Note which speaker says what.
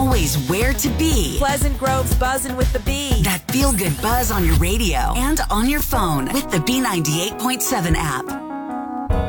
Speaker 1: always where to be.
Speaker 2: Pleasant Grove's buzzing with the bee.
Speaker 1: That feel-good buzz on your radio and on your phone with the B98.7 app.